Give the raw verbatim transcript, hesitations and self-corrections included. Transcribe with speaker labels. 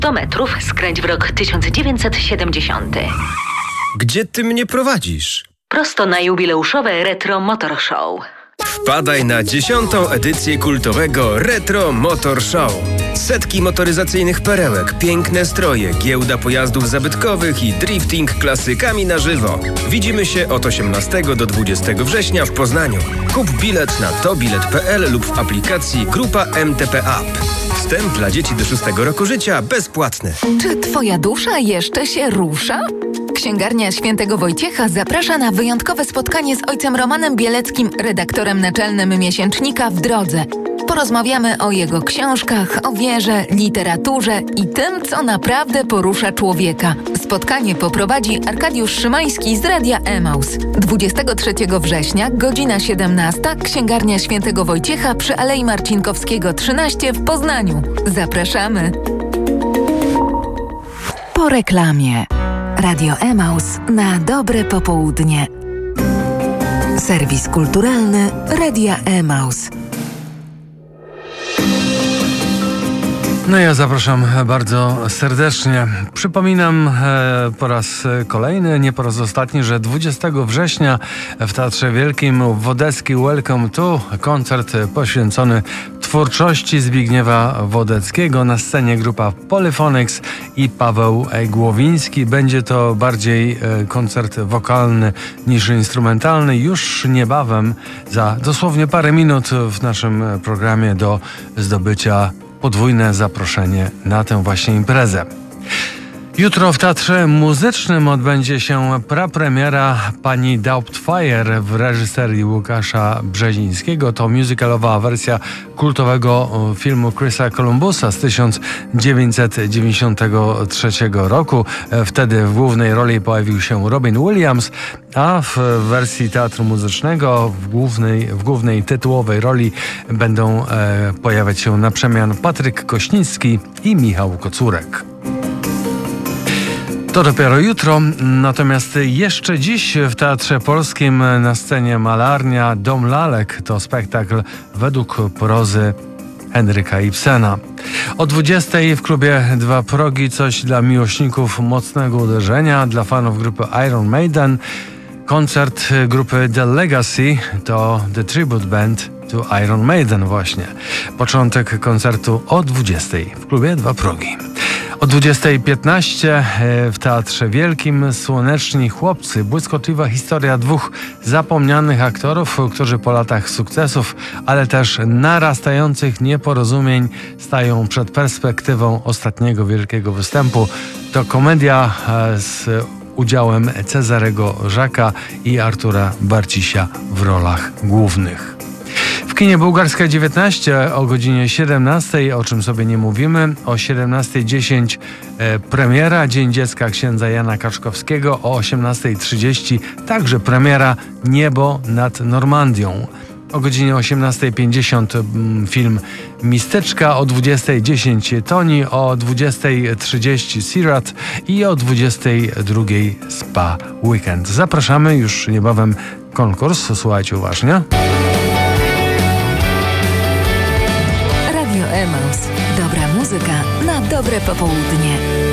Speaker 1: sto metrów skręć w rok tysiąc dziewięćset siedemdziesiąty.
Speaker 2: Gdzie ty mnie prowadzisz?
Speaker 1: Prosto na jubileuszowe Retro Motor Show.
Speaker 2: Wpadaj na dziesiątą edycję kultowego Retro Motor Show. Setki motoryzacyjnych perełek, piękne stroje, giełda pojazdów zabytkowych i drifting klasykami na żywo. Widzimy się od osiemnastego do dwudziestego września w Poznaniu. Kup bilet na tobilet kropka p l lub w aplikacji Grupa M T P App. Wstęp dla dzieci do szóstego roku życia bezpłatny.
Speaker 3: Czy twoja dusza jeszcze się rusza? Księgarnia Świętego Wojciecha zaprasza na wyjątkowe spotkanie z ojcem Romanem Bieleckim, redaktorem naczelnym miesięcznika W Drodze. Porozmawiamy o jego książkach, o wierze, literaturze i tym, co naprawdę porusza człowieka. Spotkanie poprowadzi Arkadiusz Szymański z Radia Emaus. dwudziestego trzeciego września, godzina siedemnasta, Księgarnia Świętego Wojciecha przy Alei Marcinkowskiego trzynaście w Poznaniu. Zapraszamy! Po reklamie. Radio Emaus na dobre popołudnie. Serwis kulturalny Radia Emaus.
Speaker 4: No ja zapraszam bardzo serdecznie. Przypominam e, po raz kolejny, nie po raz ostatni, że dwudziestego września w Teatrze Wielkim Wodecki Welcome to koncert poświęcony twórczości Zbigniewa Wodeckiego. Na scenie grupa Polyphonics i Paweł Głowiński. Będzie to bardziej e, koncert wokalny niż instrumentalny. Już niebawem, za dosłownie parę minut w naszym programie do zdobycia podwójne zaproszenie na tę właśnie imprezę. Jutro w Teatrze Muzycznym odbędzie się prapremiera Pani Doubtfire w reżyserii Łukasza Brzezińskiego. To musicalowa wersja kultowego filmu Chrisa Columbusa z tysiąc dziewięćset dziewięćdziesiątego trzeciego roku. Wtedy w głównej roli pojawił się Robin Williams, a w wersji Teatru Muzycznego w głównej, w głównej tytułowej roli będą e, pojawiać się na przemian Patryk Kośnicki i Michał Kocurek. To dopiero jutro, natomiast jeszcze dziś w Teatrze Polskim na scenie Malarnia Dom Lalek to spektakl według prozy Henryka Ibsena. O dwudziestej w klubie Dwa Progi coś dla miłośników mocnego uderzenia, dla fanów grupy Iron Maiden. Koncert grupy The Legacy to The Tribute Band to Iron Maiden właśnie. Początek koncertu o dwudziestej w klubie Dwa Progi. O dwudziestej piętnaście w Teatrze Wielkim Słoneczni Chłopcy. Błyskotliwa historia dwóch zapomnianych aktorów, którzy po latach sukcesów, ale też narastających nieporozumień stają przed perspektywą ostatniego wielkiego występu. To komedia z udziałem Cezarego Żaka i Artura Barcisia w rolach głównych. W kinie Bułgarska dziewiętnaście o godzinie siedemnastej, o czym sobie nie mówimy, o siedemnastej dziesięć e, premiera Dzień Dziecka księdza Jana Kaczkowskiego, o osiemnastej trzydzieści także premiera Niebo nad Normandią. O godzinie osiemnastej pięćdziesiąt film Mistyczka, o dwudziestej dziesięć Toni, o dwudziestej trzydzieści Sirat i o dwudziestej drugiej Spa Weekend. Zapraszamy, już niebawem konkurs, słuchajcie uważnie.
Speaker 3: Radio Emaus. Dobra muzyka na dobre popołudnie.